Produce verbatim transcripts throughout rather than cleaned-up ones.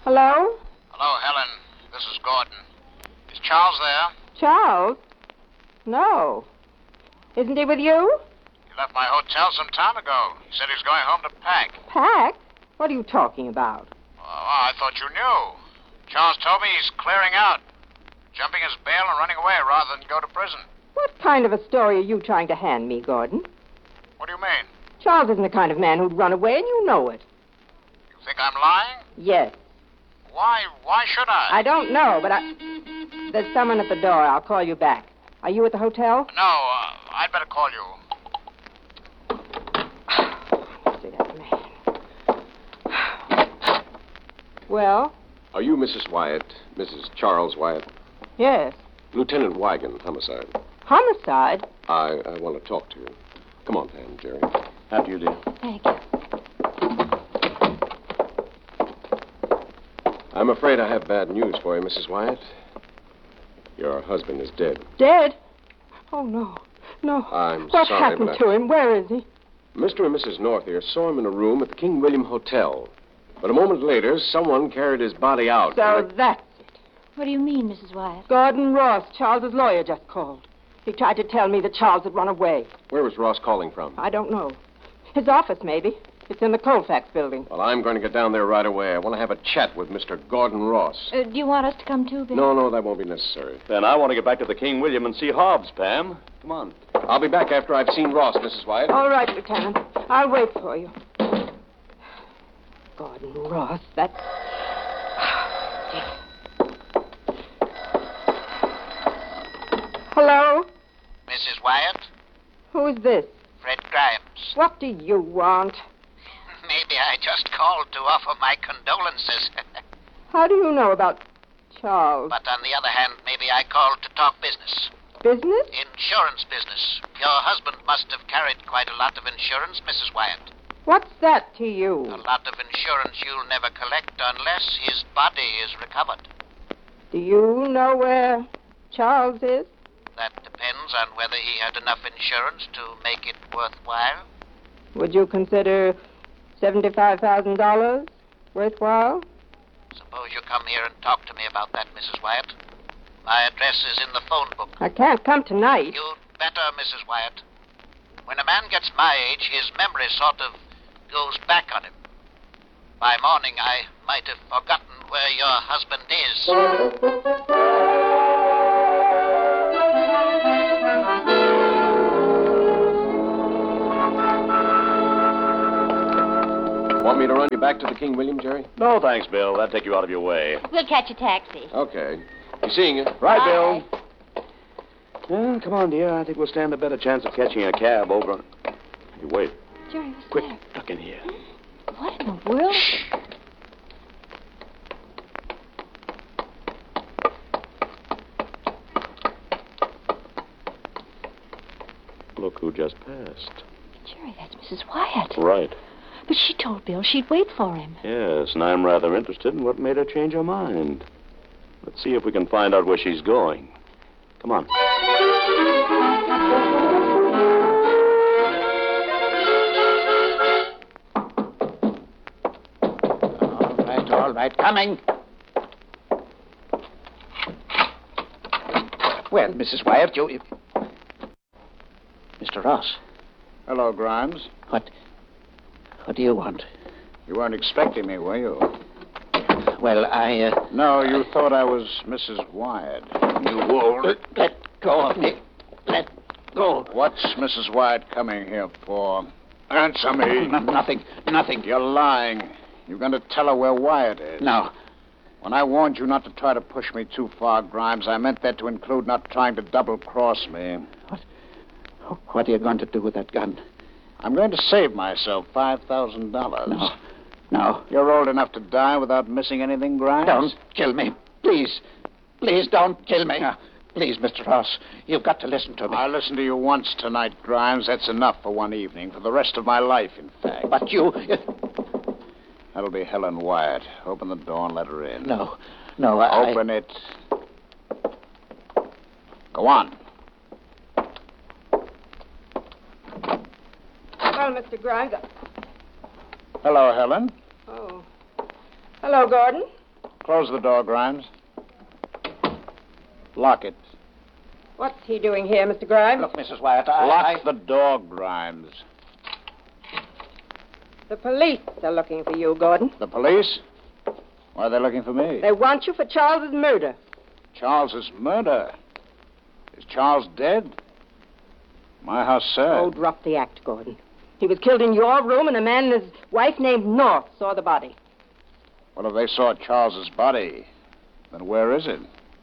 Hello? Hello, Helen. This is Gordon. Is Charles there? Charles? No. Isn't he with you? He left my hotel some time ago. He said he was going home to pack. Pack? What are you talking about? Oh, I thought you knew. Charles told me he's clearing out, jumping his bail and running away rather than go to prison. What kind of a story are you trying to hand me, Gordon? What do you mean? Charles isn't the kind of man who'd run away, and you know it. You think I'm lying? Yes. Why, why should I? I don't know, but I... There's someone at the door. I'll call you back. Are you at the hotel? No, uh, I'd better call you. See that man. Well? Are you Missus Wyatt, Missus Charles Wyatt? Yes. Lieutenant Wigan, homicide. Homicide? I, I want to talk to you. Come on, Pam, Jerry. After you, dear. Thank you. I'm afraid I have bad news for you, Missus Wyatt. Your husband is dead. Dead? Oh, no. No. I'm what sorry, happened but I- to him? Where is he? Mister and Missus North here saw him in a room at the King William Hotel. But a moment later, someone carried his body out. So and I- that's it. What do you mean, Missus Wyatt? Gordon Ross, Charles's lawyer, just called. He tried to tell me that Charles had run away. Where was Ross calling from? I don't know. His office, maybe. It's in the Colfax building. Well, I'm going to get down there right away. I want to have a chat with Mister Gordon Ross. Uh, do you want us to come too, Bill? No, no, that won't be necessary. Then I want to get back to the King William and see Hobbs, Pam. Come on. I'll be back after I've seen Ross, Missus Wyatt. All right, Lieutenant. I'll wait for you. Gordon Ross, that's... Hello? Missus Wyatt? Who is this? Fred Grimes. What do you want? Maybe I just called to offer my condolences. How do you know about Charles? But on the other hand, maybe I called to talk business. Business? Insurance business. Your husband must have carried quite a lot of insurance, Missus Wyatt. What's that to you? A lot of insurance you'll never collect unless his body is recovered. Do you know where Charles is? That depends on whether he had enough insurance to make it worthwhile. Would you consider seventy-five thousand dollars worthwhile? Suppose you come here and talk to me about that, Missus Wyatt. My address is in the phone book. I can't come tonight. You'd better, Missus Wyatt. When a man gets my age, his memory sort of goes back on him. By morning, I might have forgotten where your husband is. Want me to run you back to the King William, Jerry? No, thanks, Bill. That'd take you out of your way. We'll catch a taxi. Okay. Be seeing you. Right, Bye. Bill. Well, come on, dear. I think we'll stand a better chance of catching a cab over on... Hey, wait. Jerry, what's Quick, there? duck in here. What in the world? Look who just passed. Jerry, that's Missus Wyatt. Right. But she told Bill she'd wait for him. Yes, and I'm rather interested in what made her change her mind. Let's see if we can find out where she's going. Come on. All right, all right. Coming. Well, Missus Wyatt, you... you- Mister Ross, Hello, Grimes. what... what do you want? You weren't expecting me, were you? Well, I, uh... No, you thought I was Missus Wyatt. You old... Let go of me. Let go. What's Missus Wyatt coming here for? Answer me. No, nothing, nothing. You're lying. You're going to tell her where Wyatt is. No. When I warned you not to try to push me too far, Grimes, I meant that to include not trying to double-cross me. What are you going to do with that gun? I'm going to save myself five thousand dollars. No. No. You're old enough to die without missing anything, Grimes? Don't kill me. Please. Please don't kill me. Uh, please, Mister Ross, you've got to listen to me. I listened to you once tonight, Grimes. That's enough for one evening, for the rest of my life, in fact. But you... That'll be Helen Wyatt. Open the door and let her in. No. No, I... Open it. Go on. Well, Mister Grimes. I- Hello, Helen. Oh. Hello, Gordon. Close the door, Grimes. Lock it. What's he doing here, Mister Grimes? Look, Missus Wyatt, I... Lock I... the door, Grimes. The police are looking for you, Gordon. The police? Why are they looking for me? They want you for Charles's murder. Charles's murder? Is Charles dead? My, how sad. Oh, drop the act, Gordon. He was killed in your room, and a man and his wife named North saw the body. Well, if they saw Charles's body, then where is it?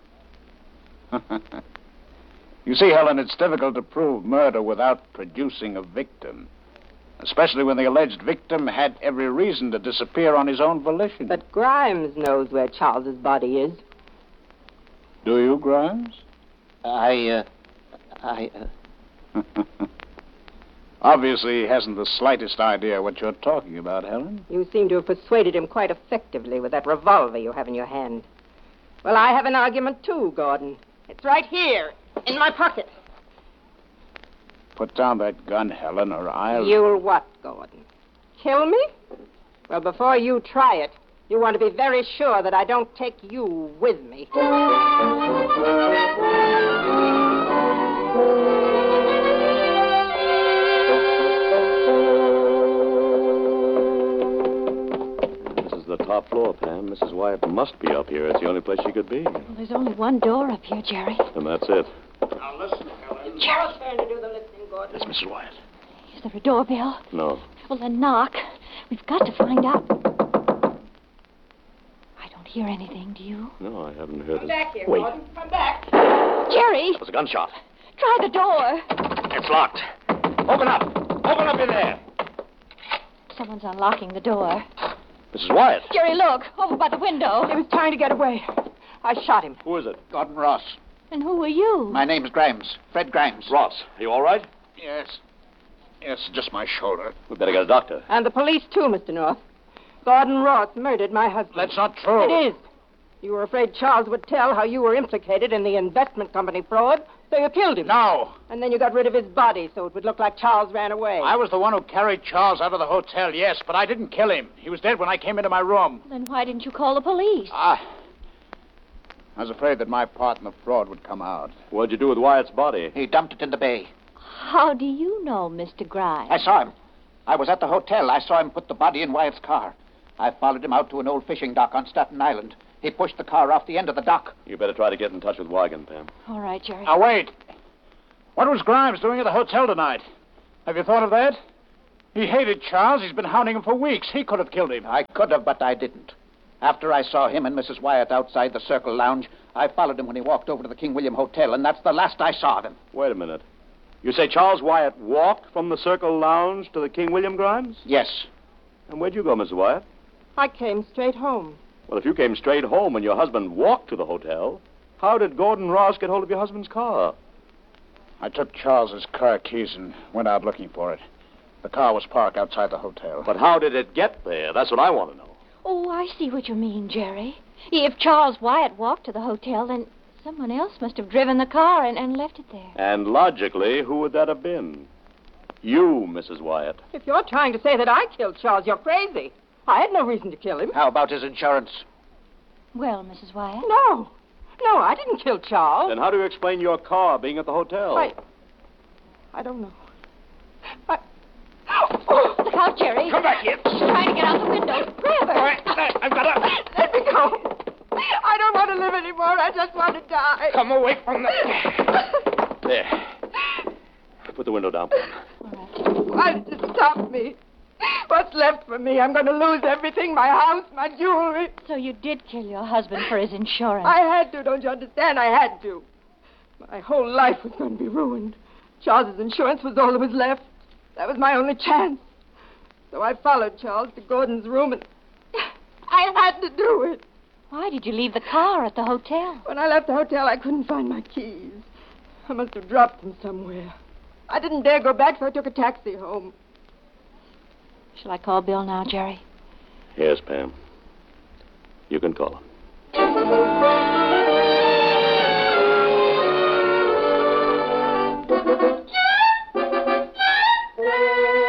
You see, Helen, it's difficult to prove murder without producing a victim, especially when the alleged victim had every reason to disappear on his own volition. But Grimes knows where Charles's body is. Do you, Grimes? I, uh... I, uh... Obviously, he hasn't the slightest idea what you're talking about, Helen. You seem to have persuaded him quite effectively with that revolver you have in your hand. Well, I have an argument, too, Gordon. It's right here, in my pocket. Put down that gun, Helen, or I'll... You'll what, Gordon? Kill me? Well, before you try it, you want to be very sure that I don't take you with me. This is the top floor, Pam. Missus Wyatt must be up here. It's the only place she could be. Well, there's only one door up here, Jerry. And that's it. Now, listen, Helen. It's your turn to do the listening, Gordon. It's Missus Wyatt. Is there a doorbell? No. Well, then knock. We've got to find out. I don't hear anything, do you? No, I haven't heard Come it. back here, Wait. Gordon. Come back. Jerry! It was a gunshot. Try the door. It's locked. Open up. Open up in there. Someone's unlocking the door. Missus Wyatt. Jerry, look. Over by the window. He was trying to get away. I shot him. Who is it? Gordon Ross. And who are you? My name's Grimes. Fred Grimes. Ross. Are you all right? Yes. Yes, just my shoulder. We better get a doctor. And the police, too, Mister North. Gordon Ross murdered my husband. That's not true. It is. You were afraid Charles would tell how you were implicated in the investment company fraud, so you killed him. No. And then you got rid of his body so it would look like Charles ran away. I was the one who carried Charles out of the hotel, yes, but I didn't kill him. He was dead when I came into my room. Then why didn't you call the police? Ah. I was afraid that my part in the fraud would come out. What'd you do with Wyatt's body? He dumped it in the bay. How do you know, Mister Grimes? I saw him. I was at the hotel. I saw him put the body in Wyatt's car. I followed him out to an old fishing dock on Staten Island. He pushed the car off the end of the dock. You better try to get in touch with Wigan, Pam. All right, Jerry. Now, wait. What was Grimes doing at the hotel tonight? Have you thought of that? He hated Charles. He's been hounding him for weeks. He could have killed him. I could have, but I didn't. After I saw him and Missus Wyatt outside the Circle Lounge, I followed him when he walked over to the King William Hotel, and that's the last I saw of him. Wait a minute. You say Charles Wyatt walked from the Circle Lounge to the King William, Grimes? Yes. And where'd you go, Missus Wyatt? I came straight home. Well, if you came straight home and your husband walked to the hotel, how did Gordon Ross get hold of your husband's car? I took Charles's car keys and went out looking for it. The car was parked outside the hotel. But how did it get there? That's what I want to know. Oh, I see what you mean, Jerry. If Charles Wyatt walked to the hotel, then someone else must have driven the car and, and left it there. And logically, who would that have been? You, Missus Wyatt. If you're trying to say that I killed Charles, you're crazy. I had no reason to kill him. How about his insurance? Well, Missus Wyatt? No. No, I didn't kill Charles. Then how do you explain your car being at the hotel? I... I don't know. I... Look out, Jerry. Come back here. She's trying to get out the window. Grab her. All right, I've got to... Let me go. I don't want to live anymore. I just want to die. Come away from the... There. Put the window down, Pam. Why did you stop me? What's left for me? I'm going to lose everything, my house, my jewelry. So you did kill your husband for his insurance. I had to, don't you understand? I had to. My whole life was going to be ruined. Charles's insurance was all that was left. That was my only chance. So I followed Charles to Gordon's room, and I had to do it. Why did you leave the car at the hotel? When I left the hotel, I couldn't find my keys. I must have dropped them somewhere. I didn't dare go back, so I took a taxi home. Shall I call Bill now, Jerry? Yes, Pam. You can call him.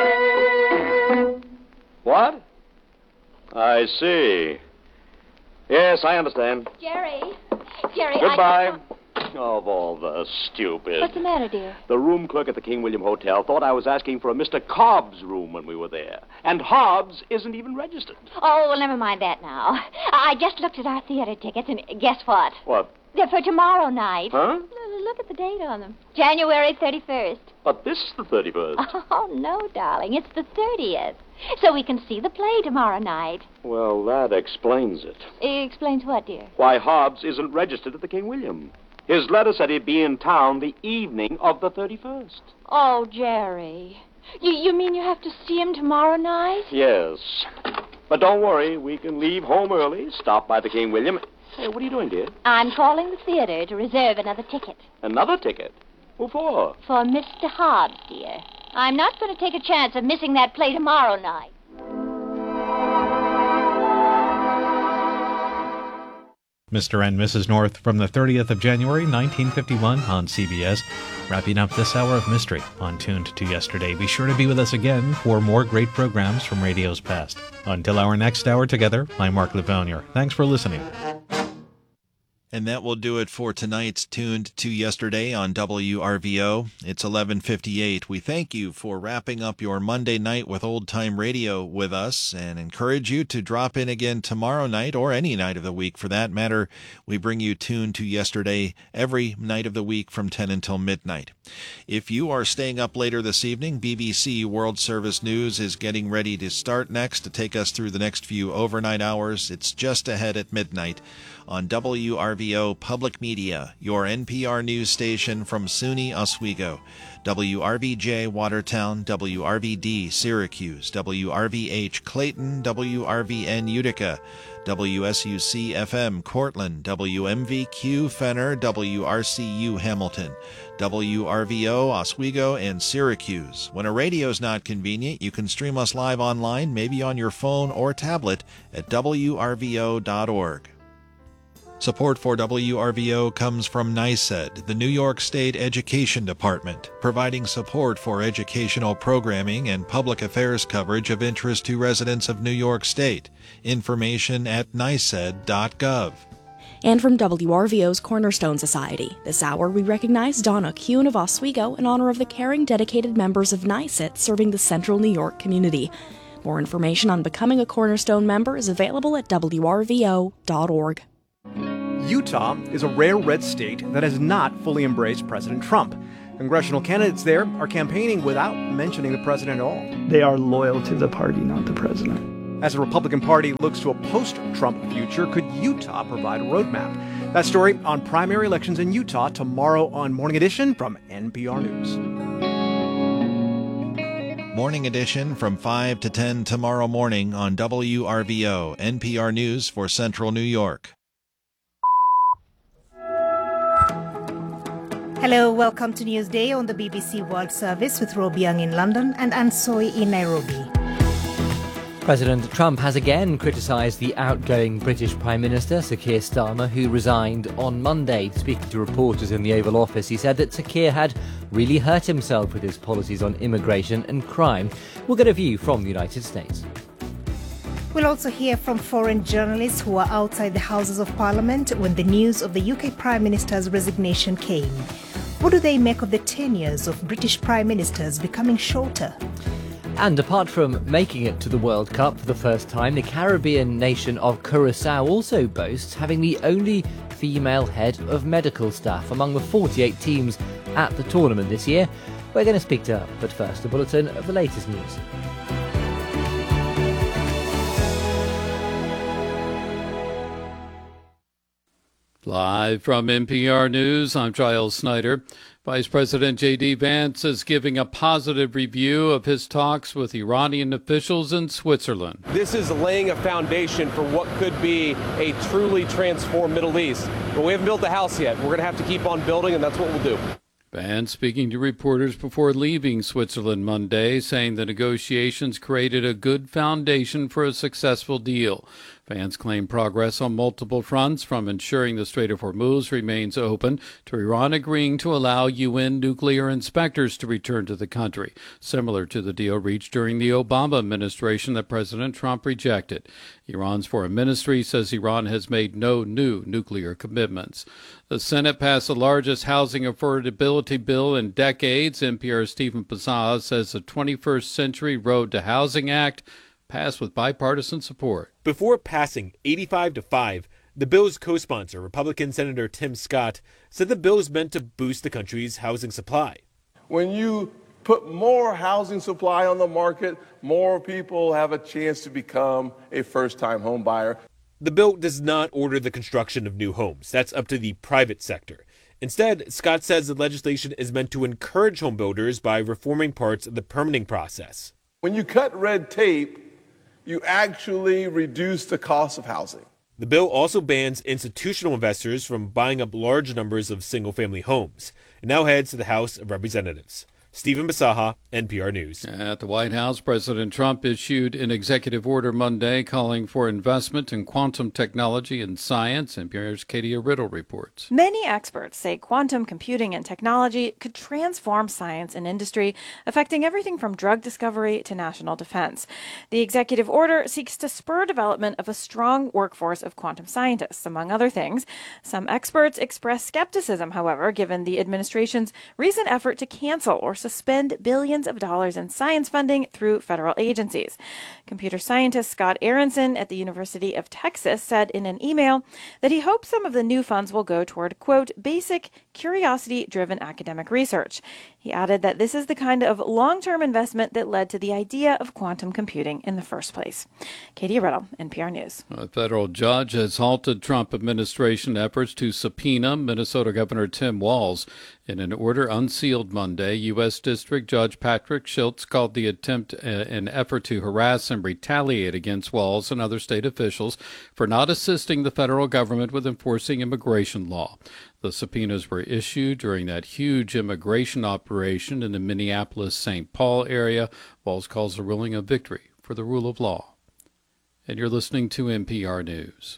What? I see. Yes, I understand. Jerry. Jerry, Goodbye. I... Of all the stupid. What's the matter, dear? The room clerk at the King William Hotel thought I was asking for a Mister Cobb's room when we were there. And Hobbs isn't even registered. Oh, well, never mind that now. I just looked at our theater tickets, and guess what? What? They're for tomorrow night. Huh? Look at the date on them. January thirty-first. But this is the thirty-first. Oh, no, darling. It's the thirtieth. So we can see the play tomorrow night. Well, that explains it. It explains what, dear? Why Hobbs isn't registered at the King William. His letter said he'd be in town the evening of the thirty-first. Oh, Jerry. You, you mean you have to see him tomorrow night? Yes. But don't worry. We can leave home early, stop by the King William. Hey, what are you doing, dear? I'm calling the theater to reserve another ticket. Another ticket? Who for? For Mister Hobbs, dear. I'm not going to take a chance of missing that play tomorrow night. Mister and Missus North from the thirtieth of January, nineteen fifty-one on C B S. Wrapping up this hour of mystery on Tuned to Yesterday. Be sure to be with us again for more great programs from radio's past. Until our next hour together, I'm Mark Livonier. Thanks for listening. And that will do it for tonight's Tuned to Yesterday on W R V O. It's eleven fifty-eight. We thank you for wrapping up your Monday night with Old Time Radio with us and encourage you to drop in again tomorrow night or any night of the week for that matter. We bring you Tuned to Yesterday every night of the week from ten until midnight. If you are staying up later this evening, B B C World Service News is getting ready to start next to take us through the next few overnight hours. It's just ahead at midnight on W R V O Public Media, your N P R news station from SUNY Oswego, W R V J Watertown, W R V D Syracuse, W R V H Clayton, W R V N Utica, W S U C F M Cortland, W M V Q Fenner, W R C U Hamilton, W R V O Oswego, and Syracuse. When a radio's not convenient, you can stream us live online, maybe on your phone or tablet at W R V O dot org. Support for W R V O comes from NYSED, the New York State Education Department, providing support for educational programming and public affairs coverage of interest to residents of New York State. Information at N Y S E D dot gov. And from W R V O's Cornerstone Society, this hour we recognize Donna Kuhn of Oswego in honor of the caring, dedicated members of N Y S E D serving the central New York community. More information on becoming a Cornerstone member is available at W R V O dot org. Utah is a rare red state that has not fully embraced President Trump. Congressional candidates there are campaigning without mentioning the president at all. They are loyal to the party, not the president. As the Republican Party looks to a post-Trump future, could Utah provide a roadmap? That story on primary elections in Utah tomorrow on Morning Edition from N P R News. Morning Edition from five to ten tomorrow morning on W R V O, N P R News for Central New York. Hello, welcome to Newsday on the B B C World Service with Rob Young in London and Ann Soy in Nairobi. President Trump has again criticised the outgoing British Prime Minister, Sir Keir Starmer, who resigned on Monday. Speaking to reporters in the Oval Office, he said that Sir Keir had really hurt himself with his policies on immigration and crime. We'll get a view from the United States. We'll also hear from foreign journalists who were outside the Houses of Parliament when the news of the U K Prime Minister's resignation came. What do they make of the tenures of British Prime Ministers becoming shorter? And apart from making it to the World Cup for the first time, the Caribbean nation of Curacao also boasts having the only female head of medical staff among the forty-eight teams at the tournament this year. We're going to speak to her, but first a bulletin of the latest news. Live from N P R News, I'm Giles Snyder. Vice President J D Vance is giving a positive review of his talks with Iranian officials in Switzerland. This is laying a foundation for what could be a truly transformed Middle East. But we haven't built the house yet. We're going to have to keep on building, and that's what we'll do. Vance speaking to reporters before leaving Switzerland Monday, saying the negotiations created a good foundation for a successful deal. Vance claimed progress on multiple fronts, from ensuring the Strait of Hormuz remains open to Iran agreeing to allow U N nuclear inspectors to return to the country, similar to the deal reached during the Obama administration that President Trump rejected. Iran's foreign ministry says Iran has made no new nuclear commitments. The Senate passed the largest housing affordability bill in decades. N P R's Stephen Pizzazz says the twenty-first Century Road to Housing Act passed with bipartisan support. Before passing eighty-five to five, the bill's co-sponsor, Republican Senator Tim Scott, said the bill is meant to boost the country's housing supply. When you put more housing supply on the market, more people have a chance to become a first-time home buyer. The bill does not order the construction of new homes. That's up to the private sector. Instead, Scott says the legislation is meant to encourage home builders by reforming parts of the permitting process. When you cut red tape, you actually reduce the cost of housing. The bill also bans institutional investors from buying up large numbers of single-family homes. It now heads to the House of Representatives. Stephen Basaha, N P R News. At the White House, President Trump issued an executive order Monday calling for investment in quantum technology and science. N P R's Katie Riddle reports. Many experts say quantum computing and technology could transform science and industry, affecting everything from drug discovery to national defense. The executive order seeks to spur development of a strong workforce of quantum scientists, among other things. Some experts express skepticism, however, given the administration's recent effort to cancel or suspend billions of dollars in science funding through federal agencies. Computer scientist Scott Aronson at the University of Texas said in an email that he hopes some of the new funds will go toward, quote, basic, curiosity-driven academic research. He added that this is the kind of long-term investment that led to the idea of quantum computing in the first place. Katie Riddle, N P R News. A federal judge has halted Trump administration efforts to subpoena Minnesota Governor Tim Walz. In an order unsealed Monday, U S District Judge Patrick Schultz called the attempt an effort to harass and retaliate against Walz and other state officials for not assisting the federal government with enforcing immigration law. The subpoenas were issued during that huge immigration operation in the Minneapolis-Saint Paul area. Walz calls the ruling a victory for the rule of law. And you're listening to N P R News.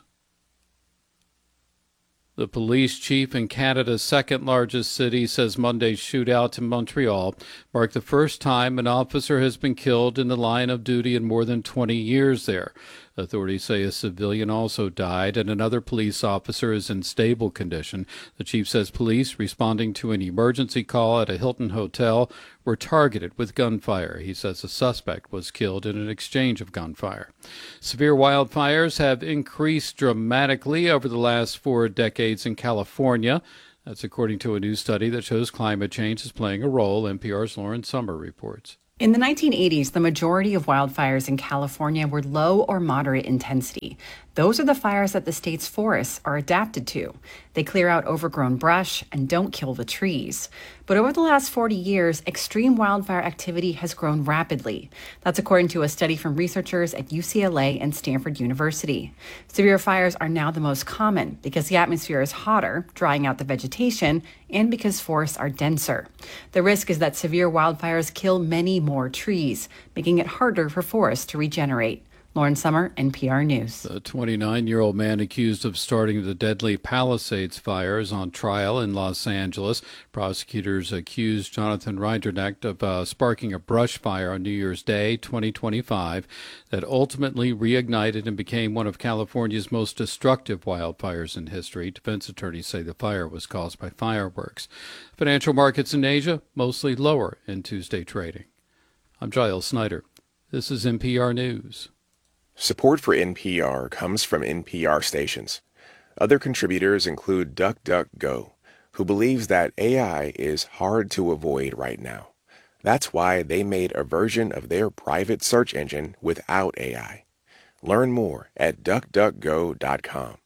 The police chief in Canada's second-largest city says Monday's shootout in Montreal marked the first time an officer has been killed in the line of duty in more than twenty years there. Authorities say a civilian also died and another police officer is in stable condition. The chief says police responding to an emergency call at a Hilton hotel were targeted with gunfire. He says the suspect was killed in an exchange of gunfire. Severe wildfires have increased dramatically over the last four decades in California. That's according to a new study that shows climate change is playing a role. N P R's Lauren Summer reports. In the nineteen eighties, the majority of wildfires in California were low or moderate intensity. Those are the fires that the state's forests are adapted to. They clear out overgrown brush and don't kill the trees. But over the last forty years, extreme wildfire activity has grown rapidly. That's according to a study from researchers at U C L A and Stanford University. Severe fires are now the most common because the atmosphere is hotter, drying out the vegetation, and because forests are denser. The risk is that severe wildfires kill many more trees, making it harder for forests to regenerate. Lauren Summer, N P R News. The twenty-nine-year-old man accused of starting the deadly Palisades fire is on trial in Los Angeles. Prosecutors accused Jonathan Reinderknecht of uh, sparking a brush fire on New Year's Day, twenty twenty-five, that ultimately reignited and became one of California's most destructive wildfires in history. Defense attorneys say the fire was caused by fireworks. Financial markets in Asia mostly lower in Tuesday trading. I'm Giles Snyder. This is N P R News. Support for N P R comes from N P R stations. Other contributors include DuckDuckGo, who believes that A I is hard to avoid right now. That's why they made a version of their private search engine without A I. Learn more at duck duck go dot com.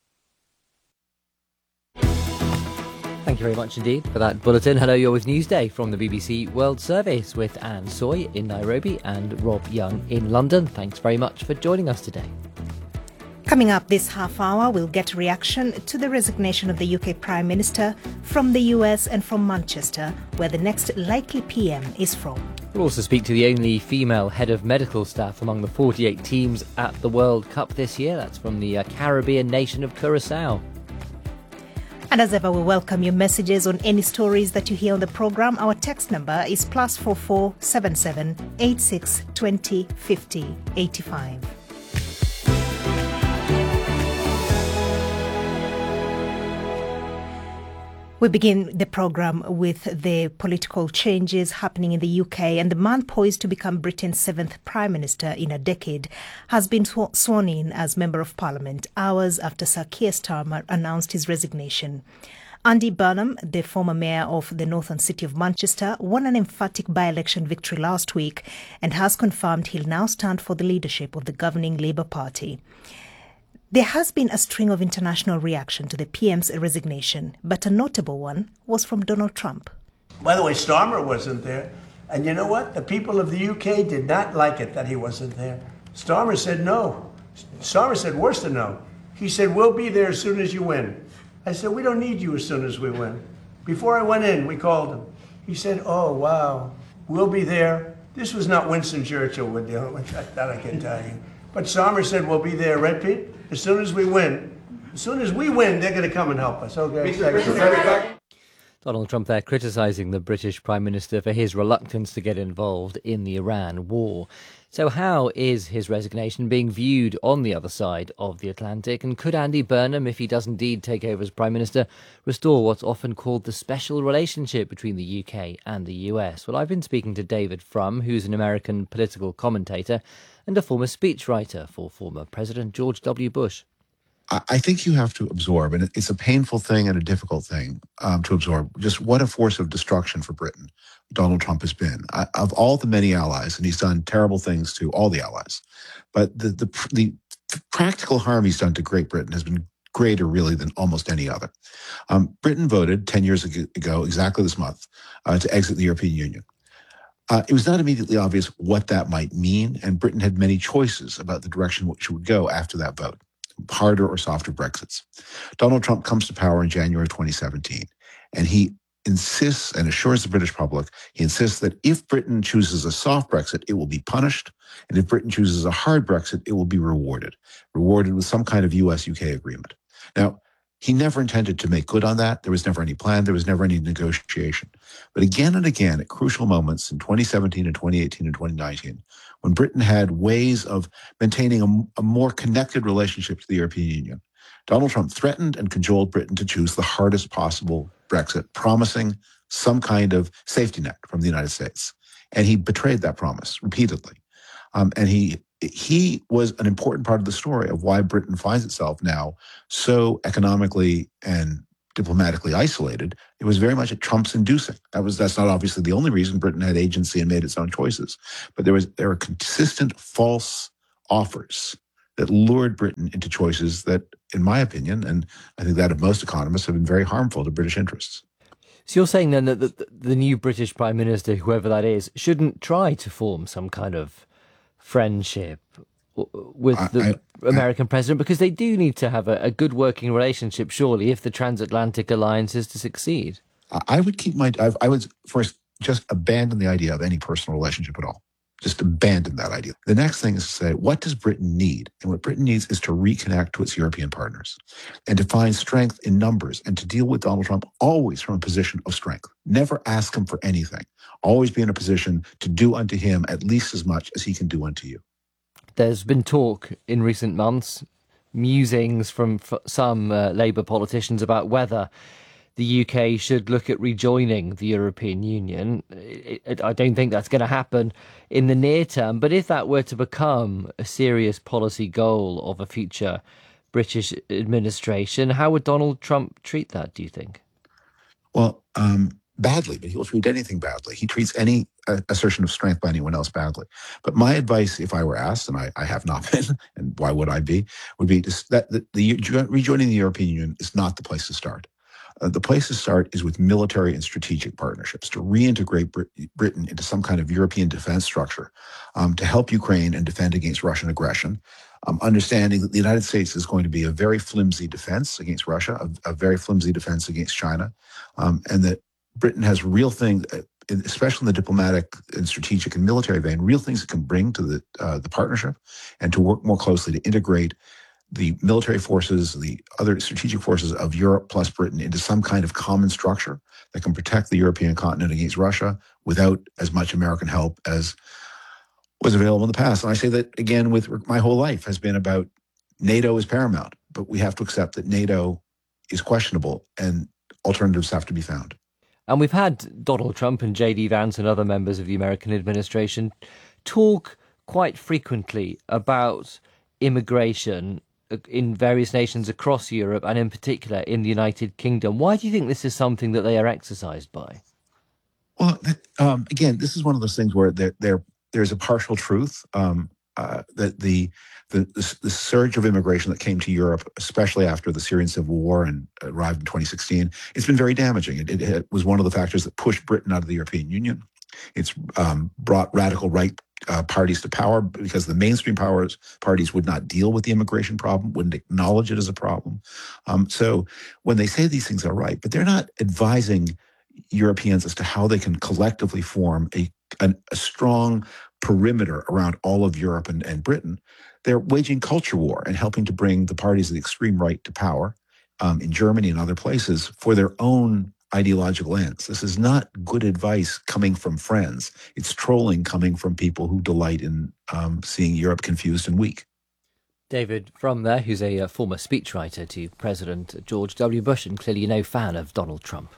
Thank you very much indeed for that bulletin. Hello, you're with Newsday from the B B C World Service with Anne Soy in Nairobi and Rob Young in London. Thanks very much for joining us today. Coming up this half hour, we'll get a reaction to the resignation of the U K Prime Minister from the U S and from Manchester, where the next likely P M is from. We'll also speak to the only female head of medical staff among the forty-eight teams at the World Cup this year. That's from the uh, Caribbean nation of Curacao. And as ever, we welcome your messages on any stories that you hear on the program. Our text number is plus four four seven seven eight six twenty fifty eighty five. We begin the program with the political changes happening in the U K, and the man poised to become Britain's seventh Prime Minister in a decade has been sw- sworn in as Member of Parliament hours after Sir Keir Starmer announced his resignation. Andy Burnham, the former mayor of the northern city of Manchester, won an emphatic by-election victory last week and has confirmed he'll now stand for the leadership of the governing Labour Party. There has been a string of international reaction to the P M's resignation, but a notable one was from Donald Trump. By the way, Starmer wasn't there. And you know what? The people of the U K did not like it that he wasn't there. Starmer said no. Starmer said worse than no. He said, we'll be there as soon as you win. I said, we don't need you as soon as we win. Before I went in, we called him. He said, oh, wow, we'll be there. This was not Winston Churchill we're dealing with, that I can tell you. But Starmer said, we'll be there, right, Pete? As soon as we win. As soon as we win, they're going to come and help us. Okay. Donald Trump there criticising the British Prime Minister for his reluctance to get involved in the Iran war. So how is his resignation being viewed on the other side of the Atlantic? And could Andy Burnham, if he does indeed take over as Prime Minister, restore what's often called the special relationship between the U K and the U S? Well, I've been speaking to David Frum, who's an American political commentator and a former speechwriter for former President George W. Bush. I think you have to absorb, and it's a painful thing and a difficult thing um, to absorb, just what a force of destruction for Britain Donald Trump has been. I, of all the many allies, and he's done terrible things to all the allies, but the, the, the practical harm he's done to Great Britain has been greater, really, than almost any other. Um, Britain voted ten years ago, exactly this month, uh, to exit the European Union. Uh, it was not immediately obvious what that might mean, and Britain had many choices about the direction which it would go after that vote, harder or softer Brexits. Donald Trump comes to power in January twenty seventeen, and he insists and assures the British public, he insists that if Britain chooses a soft Brexit, it will be punished, and if Britain chooses a hard Brexit, it will be rewarded, rewarded with some kind of U S U K agreement. Now, he never intended to make good on that. There was never any plan. There was never any negotiation. But again and again, at crucial moments in twenty seventeen and twenty eighteen and twenty nineteen, when Britain had ways of maintaining a, a more connected relationship to the European Union, Donald Trump threatened and cajoled Britain to choose the hardest possible Brexit, promising some kind of safety net from the United States. And he betrayed that promise repeatedly. Um, and he he was an important part of the story of why Britain finds itself now so economically and diplomatically isolated. It was very much at Trump's inducing. That was that's not obviously the only reason Britain had agency and made its own choices, but there was there were consistent false offers that lured Britain into choices that, in my opinion, and I think that of most economists, have been very harmful to British interests. So you're saying then that the, the new British Prime Minister, whoever that is, shouldn't try to form some kind of friendship with the I, I, American president, because they do need to have a, a good working relationship, surely, if the transatlantic alliance is to succeed. I would keep my, I, I would first just abandon the idea of any personal relationship at all. Just abandon that idea. The next thing is to say, what does Britain need? And what Britain needs is to reconnect to its European partners and to find strength in numbers and to deal with Donald Trump always from a position of strength. Never ask him for anything. Always be in a position to do unto him at least as much as he can do unto you. There's been talk in recent months, musings from f- some uh, Labour politicians about whether the U K should look at rejoining the European Union. It, it, I don't think that's going to happen in the near term, but if that were to become a serious policy goal of a future British administration, how would Donald Trump treat that, do you think? Well, um, badly, but he'll treat anything badly. He treats any uh, assertion of strength by anyone else badly. But my advice, if I were asked, and I, I have not been, and why would I be, would be to, that the, the rejoining the European Union is not the place to start. Uh, the place to start is with military and strategic partnerships to reintegrate Brit- Britain into some kind of European defense structure um, to help Ukraine and defend against Russian aggression, um, understanding that the United States is going to be a very flimsy defense against Russia, a, a very flimsy defense against China, um, and that Britain has real thing, especially in the diplomatic and strategic and military vein, real things that can bring to the uh, the partnership, and to work more closely to integrate the military forces, the other strategic forces of Europe plus Britain into some kind of common structure that can protect the European continent against Russia without as much American help as was available in the past. And I say that, again, with my whole life has been about NATO is paramount, but we have to accept that NATO is questionable and alternatives have to be found. And we've had Donald Trump and J D Vance and other members of the American administration talk quite frequently about immigration in various nations across Europe, and in particular in the United Kingdom. Why do you think this is something that they are exercised by? Well, um, again, this is one of those things where there, there there's a partial truth. Um, uh, that the, the the the surge of immigration that came to Europe, especially after the Syrian civil war and arrived in twenty sixteen, it's been very damaging. It, it, it was one of the factors that pushed Britain out of the European Union. It's um, brought radical right uh, parties to power because the mainstream powers parties would not deal with the immigration problem, wouldn't acknowledge it as a problem. Um, so when they say these things are right, but they're not advising Europeans as to how they can collectively form a, a, a strong perimeter around all of Europe and, and Britain, they're waging culture war and helping to bring the parties of the extreme right to power um, in Germany and other places for their own ideological ends. This is not good advice coming from friends. It's trolling coming from people who delight in um, seeing Europe confused and weak. David Frum there, who's a uh, former speechwriter to President George W. Bush and clearly no fan of Donald Trump.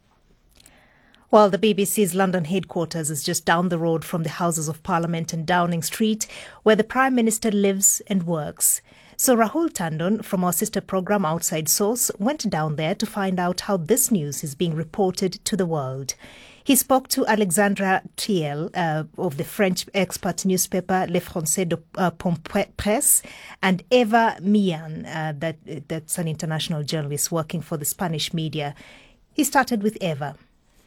Well, the B B C's London headquarters is just down the road from the Houses of Parliament in Downing Street, where the Prime Minister lives and works. So Rahul Tandon from our sister program Outside Source went down there to find out how this news is being reported to the world. He spoke to Alexandra Thiel uh, of the French expert newspaper Le Français de uh, Presse and Eva Millan, uh, that, that's an international journalist working for the Spanish media. He started with Eva.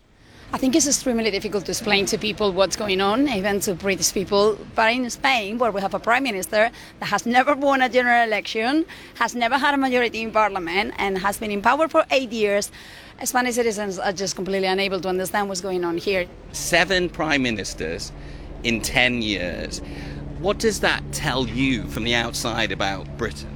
I think it's extremely difficult to explain to people what's going on, even to British people. But in Spain, where we have a prime minister that has never won a general election, has never had a majority in parliament, and has been in power for eight years, Spanish citizens are just completely unable to understand what's going on here. Seven prime ministers in ten years. What does that tell you from the outside about Britain?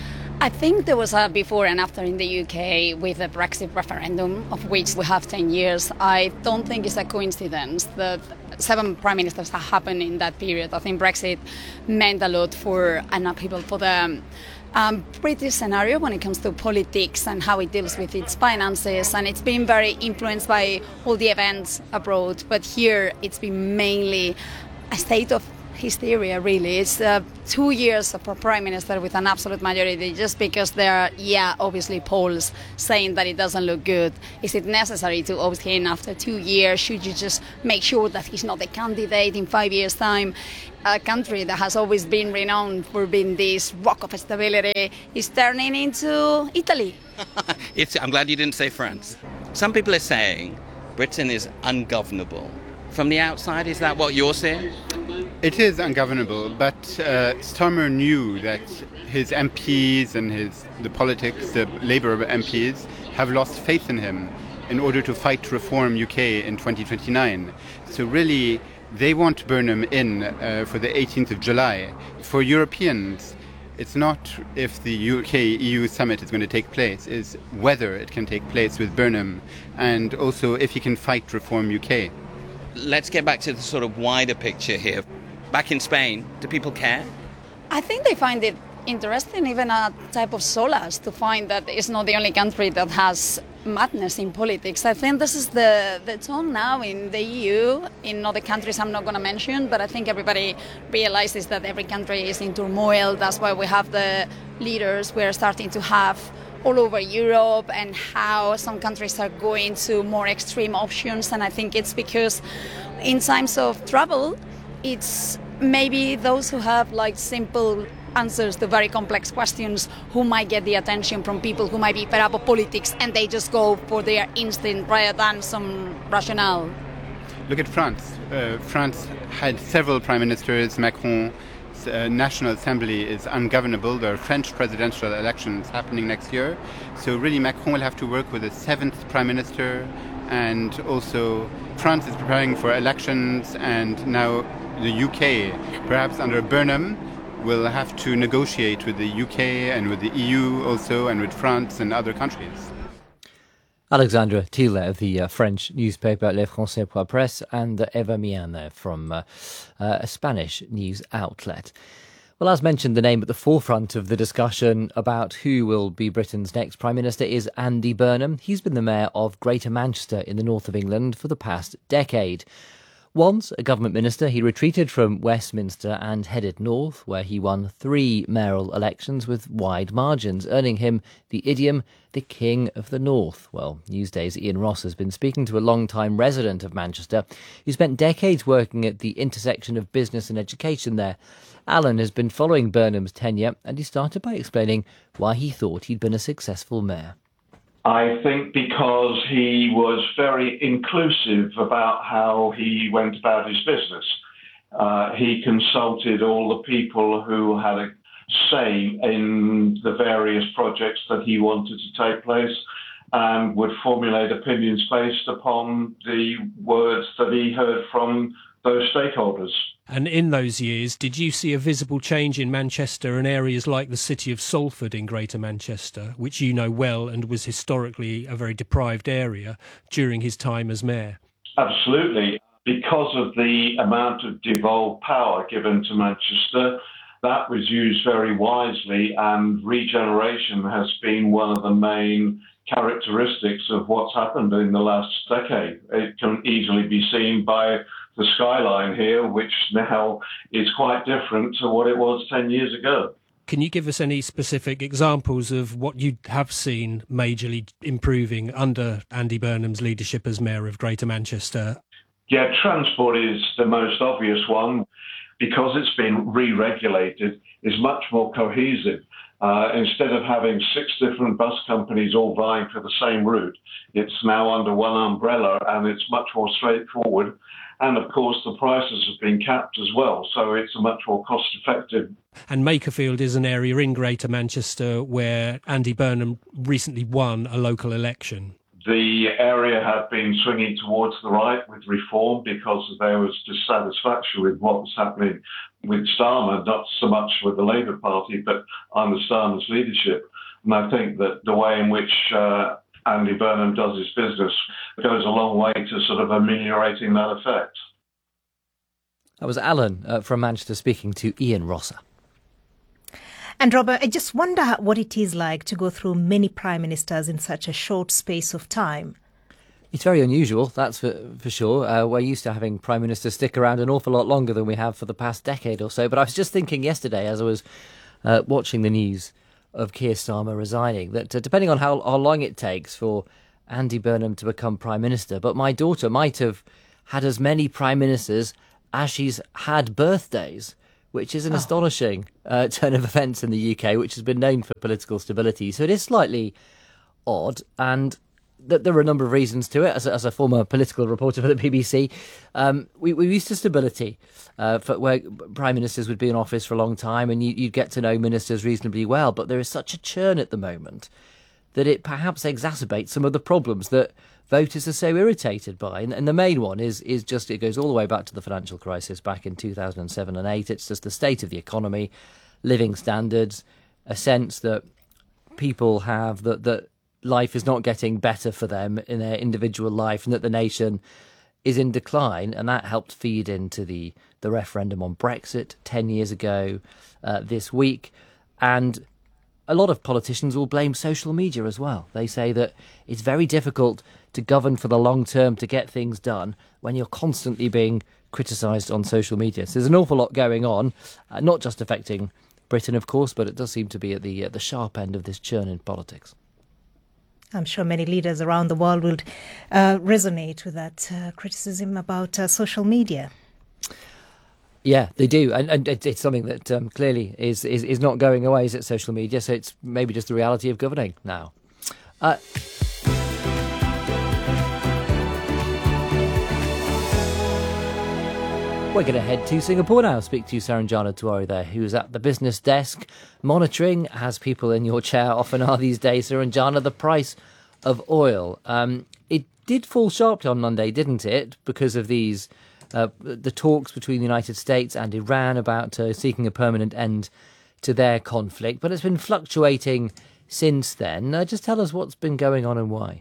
I think there was a before and after in the U K with the Brexit referendum, of which we have ten years. I don't think it's a coincidence that seven prime ministers have happened in that period. I think Brexit meant a lot for an upheaval for the um, British scenario when it comes to politics and how it deals with its finances. And it's been very influenced by all the events abroad. But here it's been mainly a state of hysteria, really. It's uh, two years of a prime minister with an absolute majority just because there are, yeah, obviously polls saying that it doesn't look good. Is it necessary to oust him after two years? Should you just make sure that he's not the candidate in five years' time? A country that has always been renowned for being this rock of stability is turning into Italy. It's, I'm glad you didn't say France. Some people are saying Britain is ungovernable. From the outside, is that what you're saying? It is ungovernable, but uh, Starmer knew that his M Ps and his the politics, the Labour M Ps, have lost faith in him in order to fight to reform U K in twenty twenty-nine. So really, they want Burnham in uh, for the eighteenth of July. For Europeans, it's not if the U K E U summit is going to take place, it's whether it can take place with Burnham, and also if he can fight to reform U K. Let's get back to the sort of wider picture here. Back in Spain, do people care? I think they find it interesting, even a type of solace, to find that it's not the only country that has madness in politics. I think this is the, the tone now in the E U, in other countries I'm not going to mention, but I think everybody realizes that every country is in turmoil. That's why we have the leaders we're starting to have all over Europe, and how some countries are going to more extreme options. And I think it's because in times of trouble, it's maybe those who have like simple answers to very complex questions who might get the attention from people who might be fed up of politics, and they just go for their instinct rather than some rationale. Look at France. Uh, France had several prime ministers. Macron. Uh, National Assembly is ungovernable. There are French presidential elections happening next year. So really Macron will have to work with a seventh prime minister and also France is preparing for elections, and now the U K, perhaps under Burnham, will have to negotiate with the U K and with the E U also, and with France and other countries. Alexandra Thiele of the uh, French newspaper Le Français Presse, and uh, Eva Mian there from uh, uh, a Spanish news outlet. Well, as mentioned, the name at the forefront of the discussion about who will be Britain's next Prime Minister is Andy Burnham. He's been the mayor of Greater Manchester in the north of England for the past decade. Once a government minister, he retreated from Westminster and headed north, where he won three mayoral elections with wide margins, earning him the idiom, the King of the North. Well, Newsday's Ian Ross has been speaking to a long-time resident of Manchester who spent decades working at the intersection of business and education there. Alan has been following Burnham's tenure, and he started by explaining why he thought he'd been a successful mayor. I think because he was very inclusive about how he went about his business. Uh, he consulted all the people who had a say in the various projects that he wanted to take place, and would formulate opinions based upon the words that he heard from those stakeholders. And in those years, did you see a visible change in Manchester and areas like the city of Salford in Greater Manchester, which you know well and was historically a very deprived area, during his time as mayor? Absolutely. Because of the amount of devolved power given to Manchester, that was used very wisely, and regeneration has been one of the main characteristics of what's happened in the last decade. It can easily be seen by the skyline here, which now is quite different to what it was ten years ago. Can you give us any specific examples of what you have seen majorly improving under Andy Burnham's leadership as mayor of Greater Manchester? Yeah, transport is the most obvious one. Because it's been re-regulated, is much more cohesive. Uh, instead of having six different bus companies all vying for the same route, it's now under one umbrella, and it's much more straightforward. And of course, the prices have been capped as well, so it's a much more cost-effective. And Makerfield is an area in Greater Manchester where Andy Burnham recently won a local election. The area had been swinging towards the right with reform because there was dissatisfaction with what was happening with Starmer, not so much with the Labour Party, but under Starmer's leadership. And I think that the way in which uh, Andy Burnham does his business goes a long way to sort of ameliorating that effect. That was Alan uh, from Manchester speaking to Ian Rosser. And Robert, I just wonder what it is like to go through many prime ministers in such a short space of time. It's very unusual, that's for, for sure. Uh, we're used to having prime ministers stick around an awful lot longer than we have for the past decade or so. But I was just thinking yesterday, as I was uh, watching the news of Keir Starmer resigning, that uh, depending on how, how long it takes for Andy Burnham to become prime minister, but my daughter might have had as many prime ministers as she's had birthdays, which is an oh. astonishing uh, turn of events in the U K, which has been known for political stability. So it is slightly odd, and th- there are a number of reasons to it. As a, as a former political reporter for the B B C, um, we, we're used to stability, uh, for where prime ministers would be in office for a long time, and you, you'd get to know ministers reasonably well. But there is such a churn at the moment that it perhaps exacerbates some of the problems that voters are so irritated by. And, and the main one is is just, it goes all the way back to the financial crisis back in two thousand seven and eight. It's just the state of the economy, living standards, a sense that people have that, that life is not getting better for them in their individual life, and that the nation is in decline. And that helped feed into the, the referendum on Brexit ten years ago uh, this week. And a lot of politicians will blame social media as well. They say that it's very difficult to govern for the long term, to get things done, when you're constantly being criticised on social media. So there's an awful lot going on, uh, not just affecting Britain, of course, but it does seem to be at the, at the sharp end of this churn in politics. I'm sure many leaders around the world will uh, resonate with that uh, criticism about uh, social media. Yeah, they do, and, and it's something that um, clearly is, is is not going away, is it, social media? So it's maybe just the reality of governing now. Uh, we're going to head to Singapore now, speak to Saranjana Tuari there, who's at the business desk monitoring, as people in your chair often are these days, Saranjana, the price of oil. Um, it did fall sharply on Monday, didn't it? Because of these, uh, the talks between the United States and Iran about uh, seeking a permanent end to their conflict. But it's been fluctuating since then. Uh, just tell us what's been going on and why.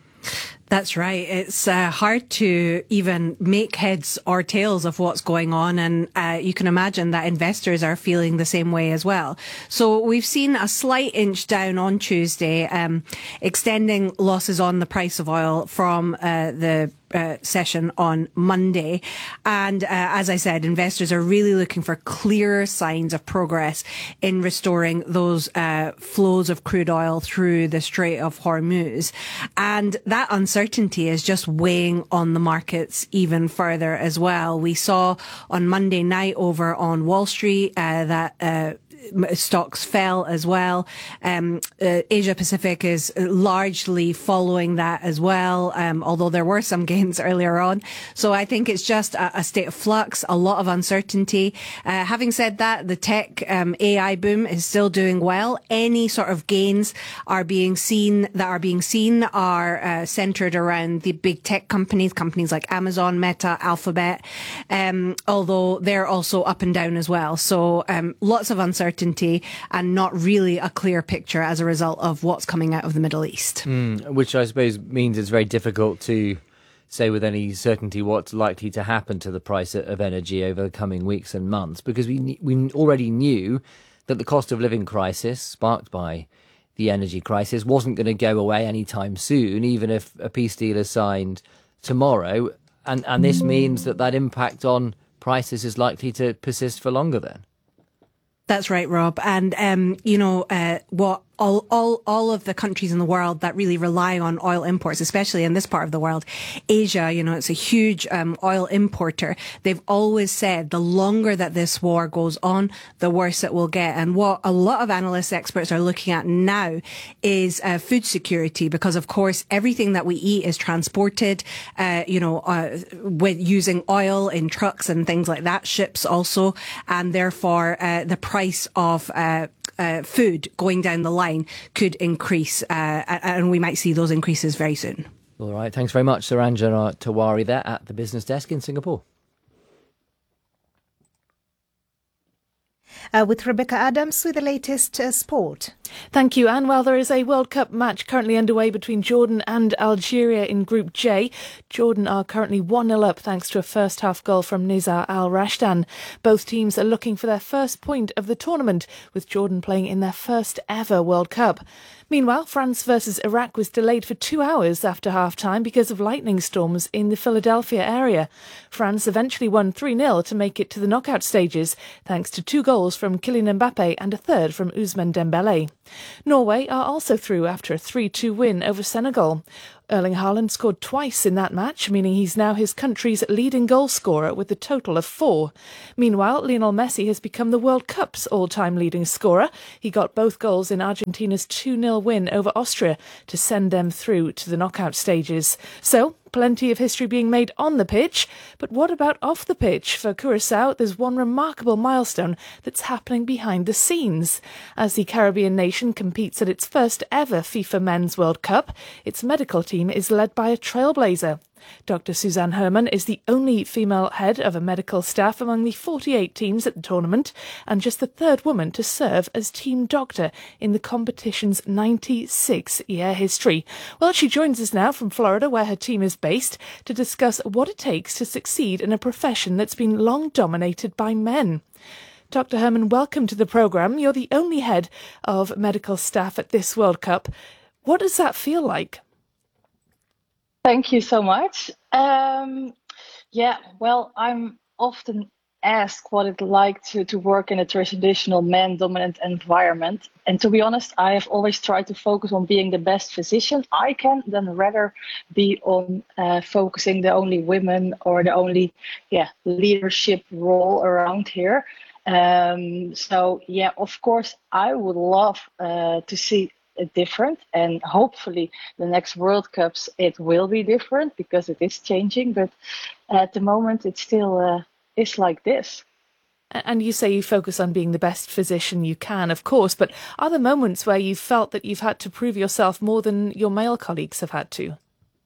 That's right. It's uh, hard to even make heads or tails of what's going on. And uh, you can imagine that investors are feeling the same way as well. So we've seen a slight inch down on Tuesday, um, extending losses on the price of oil from uh, the Uh, session on Monday. And uh, as I said, investors are really looking for clear signs of progress in restoring those uh, flows of crude oil through the Strait of Hormuz. And that uncertainty is just weighing on the markets even further as well. We saw on Monday night over on Wall Street uh, that uh, stocks fell as well. Um, uh, Asia Pacific is largely following that as well, um, although there were some gains earlier on. So I think it's just a, a state of flux, a lot of uncertainty. Uh, having said that, the tech um, A I boom is still doing well. Any sort of gains are being seen that are being seen are uh, centered around the big tech companies, companies like Amazon, Meta, Alphabet, um, although they're also up and down as well. So um, lots of uncertainty. And not really a clear picture as a result of what's coming out of the Middle East. Mm, which I suppose means it's very difficult to say with any certainty what's likely to happen to the price of energy over the coming weeks and months, because we we already knew that the cost of living crisis sparked by the energy crisis wasn't going to go away anytime soon, even if a peace deal is signed tomorrow. And, and this means that that impact on prices is likely to persist for longer then. That's right, Rob. And, um, you know, uh, what all, all, all of the countries in the world that really rely on oil imports, especially in this part of the world, Asia, you know, it's a huge, um, oil importer. They've always said the longer that this war goes on, the worse it will get. And what a lot of analysts, experts are looking at now is, uh, food security, because of course everything that we eat is transported, uh, you know, uh, with using oil in trucks and things like that, ships also. And therefore, uh, the price of, uh, Uh, food going down the line could increase, uh, and we might see those increases very soon. All right. Thanks very much, Saranjana Tewari there at the Business Desk in Singapore. Uh, with Rebecca Adams with the latest uh, sport. Thank you, Anne. Well, there is a World Cup match currently underway between Jordan and Algeria in Group J. Jordan are currently one nil up thanks to a first-half goal from Nizar Al-Rashdan. Both teams are looking for their first point of the tournament, with Jordan playing in their first ever World Cup. Meanwhile, France versus Iraq was delayed for two hours after half-time because of lightning storms in the Philadelphia area. France eventually won three nil to make it to the knockout stages, thanks to two goals from Kylian Mbappe and a third from Ousmane Dembélé. Norway are also through after a three two win over Senegal. Erling Haaland scored twice in that match, meaning he's now his country's leading goal scorer with a total of four. Meanwhile, Lionel Messi has become the World Cup's all-time leading scorer. He got both goals in Argentina's two nil win over Austria to send them through to the knockout stages. So, plenty of history being made on the pitch, but what about off the pitch? For Curaçao, there's one remarkable milestone that's happening behind the scenes. As the Caribbean nation competes at its first ever FIFA Men's World Cup, its medical team is led by a trailblazer. Doctor Suzanne Herman is the only female head of a medical staff among the forty-eight teams at the tournament, and just the third woman to serve as team doctor in the competition's ninety-six-year history. Well, she joins us now from Florida, where her team is based, to discuss what it takes to succeed in a profession that's been long dominated by men. Doctor Herman, welcome to the programme. You're the only head of medical staff at this World Cup. What does that feel like? Thank you so much. Um, yeah, well, I'm often asked what it's like to, to work in a traditional man-dominant environment. And to be honest, I have always tried to focus on being the best physician I can, than rather be on uh, focusing the only women or the only yeah leadership role around here. Um, so, yeah, of course, I would love uh, to see different, and hopefully the next World Cups it will be different, because it is changing, but at the moment it still uh, is like this. And you say you focus on being the best physician you can, of course, but are there moments where you've felt that you've had to prove yourself more than your male colleagues have had to?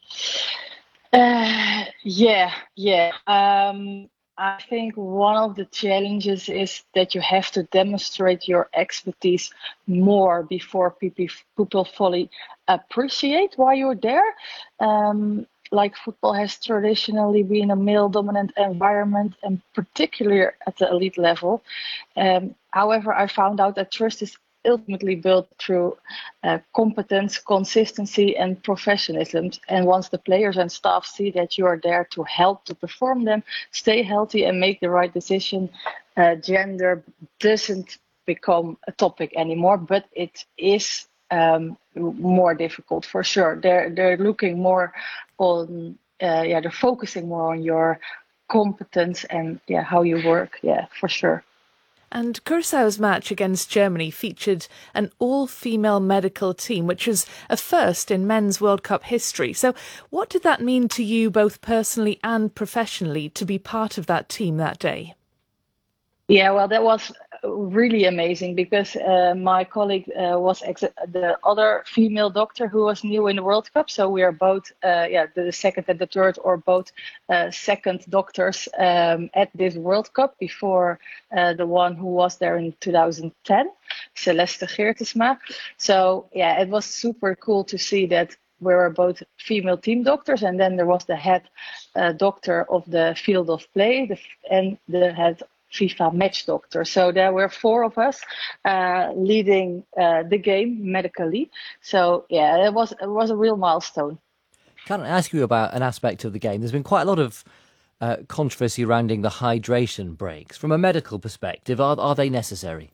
Uh, yeah, yeah. Um, I think one of the challenges is that you have to demonstrate your expertise more before people people fully appreciate why you're there. Um, like football has traditionally been a male-dominant environment, and particularly at the elite level. Um, however, I found out that trust is ultimately built through uh, competence, consistency, and professionalism. And once the players and staff see that you are there to help to perform them, stay healthy, and make the right decision, uh, gender doesn't become a topic anymore. But it is um, more difficult for sure. They're they're looking more on, uh, yeah, they're focusing more on your competence and yeah how you work. Yeah, for sure. And Curaçao's match against Germany featured an all-female medical team, which was a first in men's World Cup history. So what did that mean to you, both personally and professionally, to be part of that team that day? Yeah, well, that was really amazing because uh, my colleague uh, was ex- the other female doctor who was new in the World Cup. So we are both, uh, yeah, the second and the third, or both uh, second doctors um, at this World Cup before uh, the one who was there in two thousand ten, Celeste Geertesma. So yeah, it was super cool to see that we were both female team doctors, and then there was the head uh, doctor of the field of play, the, and the head FIFA match doctor. So there were four of us uh, leading uh, the game medically. So yeah, it was it was a real milestone. Can I ask you about an aspect of the game? There's been quite a lot of uh, controversy surrounding the hydration breaks. From a medical perspective, are are they necessary?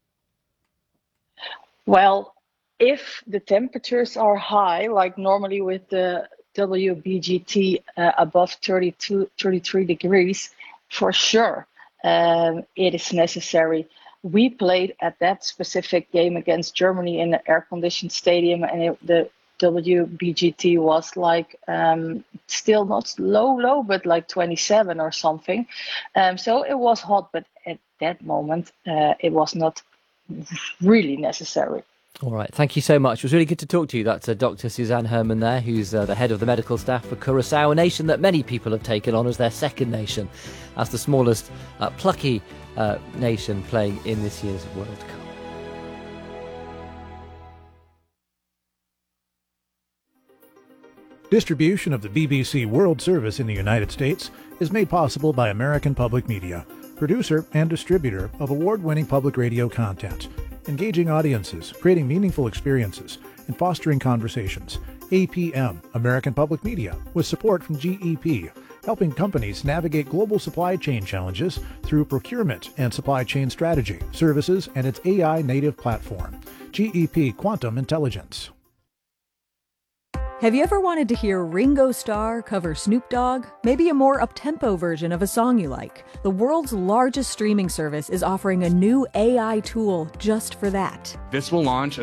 Well, if the temperatures are high, like normally with the W B G T uh, above thirty-two, thirty-three degrees, for sure. Um, it is necessary. We played at that specific game against Germany in an air-conditioned stadium, and it, the W B G T was like um, still not low, low, but like twenty-seven or something. Um, so it was hot, but at that moment, uh, it was not really necessary. All right, thank you so much. It was really good to talk to you. That's uh, Doctor Suzanne Herman there, who's uh, the head of the medical staff for Curaçao, a nation that many people have taken on as their second nation, as the smallest uh, plucky uh, nation playing in this year's World Cup. Distribution of the B B C World Service in the United States is made possible by American Public Media, producer and distributor of award-winning public radio content. Engaging audiences, creating meaningful experiences, and fostering conversations. A P M, American Public Media, with support from G E P, helping companies navigate global supply chain challenges through procurement and supply chain strategy, services, and its A I-native platform. G E P Quantum Intelligence. Have you ever wanted to hear Ringo Starr cover Snoop Dogg? Maybe a more up-tempo version of a song you like. The world's largest streaming service is offering a new A I tool just for that. This will launch